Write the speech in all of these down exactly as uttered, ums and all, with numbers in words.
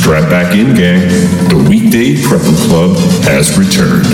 Strap back in, gang. The Weekday Prepper Club has returned.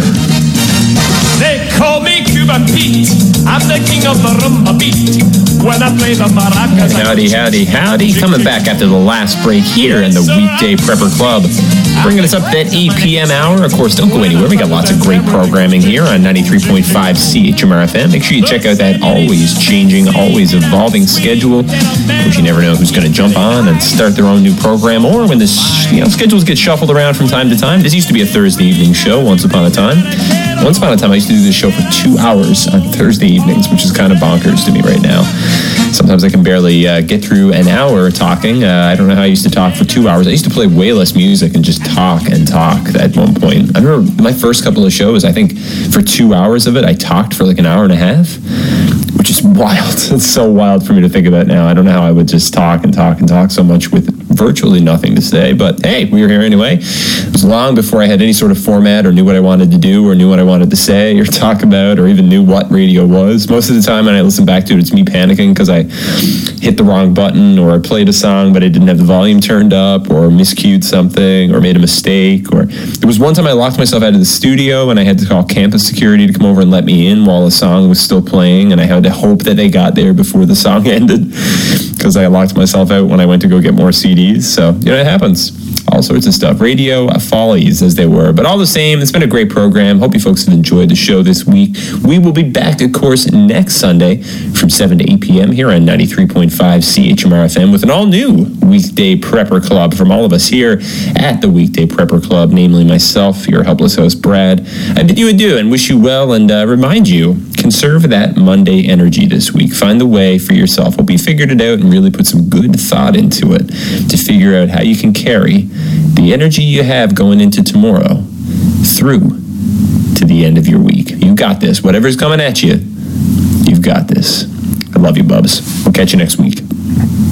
They call me Cuban Pete. I'm the king of the rumba beat. When I play the maracas... Howdy, howdy, howdy. Coming back after the last break here in the Weekday Prepper Club. Bringing us up that eight p.m. hour. Of course, don't go anywhere. We got lots of great programming here on ninety-three point five C H M R F M. Make sure you check out that always changing, always evolving schedule. Of course, you never know who's going to jump on and start their own new program, or when this, you know, schedules get shuffled around from time to time. This used to be a Thursday evening show once upon a time. Once upon a time, I used to do this show for two hours on Thursday evenings, which is kind of bonkers to me right now. Sometimes I can barely uh, get through an hour talking. Uh, I don't know how I used to talk for two hours. I used to play way less music and just talk and talk at one point. I remember my first couple of shows, I think for two hours of it, I talked for like an hour and a half, which is wild. It's so wild for me to think about now. I don't know how I would just talk and talk and talk so much with virtually nothing to say. But hey, we were here anyway. It was long before I had any sort of format or knew what I wanted to do or knew what I wanted to say or talk about or even knew what radio was. Most of the time when I listen back to it, it's me panicking because I hit the wrong button or I played a song but I didn't have the volume turned up or miscued something or made a mistake. Or there was one time I locked myself out of the studio and I had to call campus security to come over and let me in while the song was still playing, and I had to hope that they got there before the song ended because I locked myself out when I went to go get more C Ds. So, you know, it happens. All sorts of stuff. Radio follies, as they were. But all the same, it's been a great program. Hope you folks have enjoyed the show this week. We will be back, of course, next Sunday from seven to eight p.m. here on ninety-three point five C H M R F M with an all-new Weekday Prepper Club from all of us here at the Weekday Prepper Club, namely myself, your helpless host, Brad. I bid you adieu and wish you well and uh, remind you, conserve that Monday energy this week. Find the way for yourself. Hope you figured it out and really put some good thought into it to figure out how you can carry the energy you have going into tomorrow through to the end of your week. You got this. Whatever's coming at you, you've got this. I love you, Bubs. We'll catch you next week.